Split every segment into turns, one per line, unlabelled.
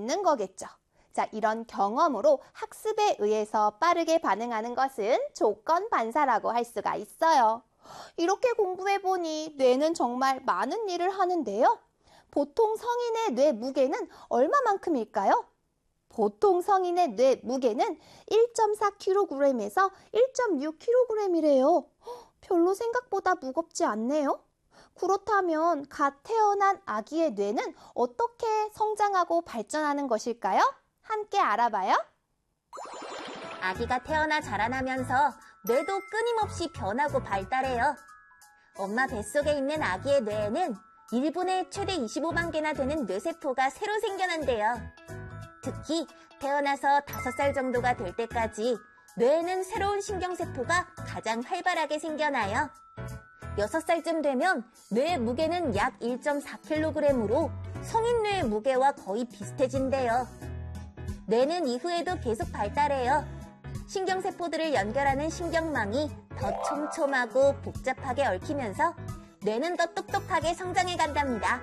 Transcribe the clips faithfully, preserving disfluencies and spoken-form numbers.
있는 거겠죠. 자, 이런 경험으로 학습에 의해서 빠르게 반응하는 것은 조건 반사라고 할 수가 있어요. 이렇게 공부해보니 뇌는 정말 많은 일을 하는데요. 보통 성인의 뇌 무게는 얼마만큼일까요? 보통 성인의 뇌 무게는 일 점 사 킬로그램에서 일 점 육 킬로그램이래요. 별로 생각보다 무겁지 않네요. 그렇다면 갓 태어난 아기의 뇌는 어떻게 성장하고 발전하는 것일까요? 함께 알아봐요.
아기가 태어나 자라나면서 뇌도 끊임없이 변하고 발달해요. 엄마 뱃속에 있는 아기의 뇌에는 일 분에 최대 이십오만 개나 되는 뇌세포가 새로 생겨난대요. 특히 태어나서 다섯 살 정도가 될 때까지 뇌에는 새로운 신경세포가 가장 활발하게 생겨나요. 여섯 살쯤 되면 뇌의 무게는 약 일 점 사 킬로그램으로 성인 뇌의 무게와 거의 비슷해진대요. 뇌는 이후에도 계속 발달해요. 신경세포들을 연결하는 신경망이 더 촘촘하고 복잡하게 얽히면서 뇌는 더 똑똑하게 성장해 간답니다.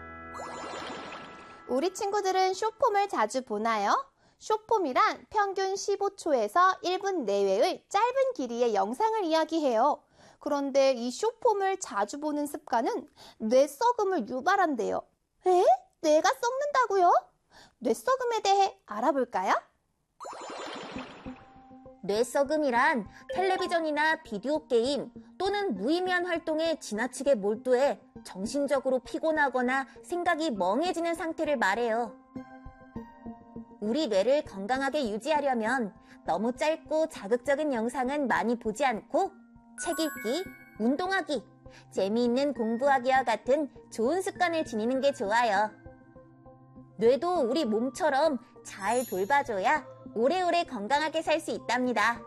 우리 친구들은 숏폼을 자주 보나요? 숏폼이란 평균 십오 초에서 일 분 내외의 짧은 길이의 영상을 이야기해요. 그런데 이 숏폼을 자주 보는 습관은 뇌 썩음을 유발한대요. 에? 뇌가 썩는다고요? 뇌 썩음에 대해 알아볼까요?
뇌썩음이란 텔레비전이나 비디오 게임 또는 무의미한 활동에 지나치게 몰두해 정신적으로 피곤하거나 생각이 멍해지는 상태를 말해요. 우리 뇌를 건강하게 유지하려면 너무 짧고 자극적인 영상은 많이 보지 않고 책 읽기, 운동하기, 재미있는 공부하기와 같은 좋은 습관을 지니는 게 좋아요. 뇌도 우리 몸처럼 잘 돌봐줘야 오래오래 건강하게 살 수 있답니다.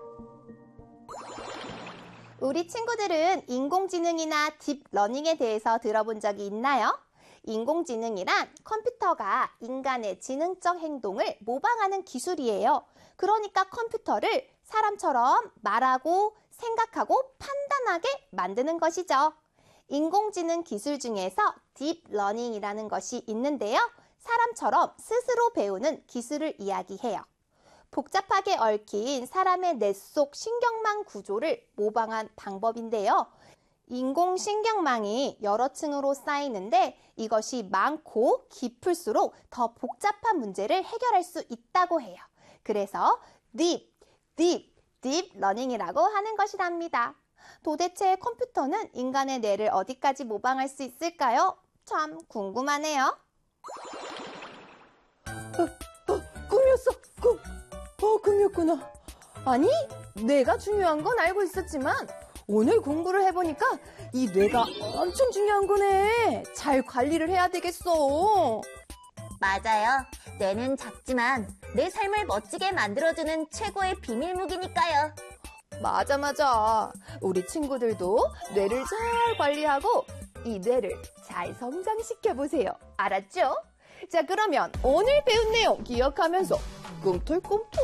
우리 친구들은 인공지능이나 딥러닝에 대해서 들어본 적이 있나요? 인공지능이란 컴퓨터가 인간의 지능적 행동을 모방하는 기술이에요. 그러니까 컴퓨터를 사람처럼 말하고 생각하고 판단하게 만드는 것이죠. 인공지능 기술 중에서 딥러닝이라는 것이 있는데요. 사람처럼 스스로 배우는 기술을 이야기해요. 복잡하게 얽힌 사람의 뇌 속 신경망 구조를 모방한 방법인데요. 인공신경망이 여러 층으로 쌓이는데 이것이 많고 깊을수록 더 복잡한 문제를 해결할 수 있다고 해요. 그래서 딥, 딥, 딥러닝이라고 하는 것이랍니다. 도대체 컴퓨터는 인간의 뇌를 어디까지 모방할 수 있을까요? 참 궁금하네요.
어, 어, 꿈이었어. 꿈. 어, 꿈이었구나. 아니, 뇌가 중요한 건 알고 있었지만 오늘 공부를 해보니까 이 뇌가 엄청 중요한 거네. 잘 관리를 해야 되겠어.
맞아요. 뇌는 작지만 내 삶을 멋지게 만들어주는 최고의 비밀 무기니까요.
맞아, 맞아. 우리 친구들도 뇌를 잘 관리하고 이 뇌를 잘 성장시켜보세요. 알았죠? 자, 그러면 오늘 배운 내용 기억하면서 꿈틀꿈틀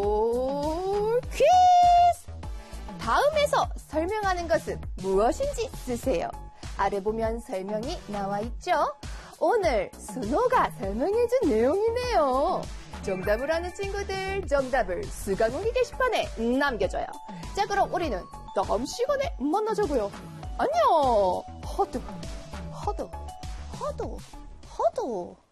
퀴즈! 다음에서 설명하는 것은 무엇인지 쓰세요. 아래 보면 설명이 나와 있죠? 오늘 순호가 설명해준 내용이네요. 정답을 아는 친구들 정답을 수강후기 게시판에 남겨줘요. 자, 그럼 우리는 다음 시간에 만나자고요. 안녕. 허드 허드 허드 허드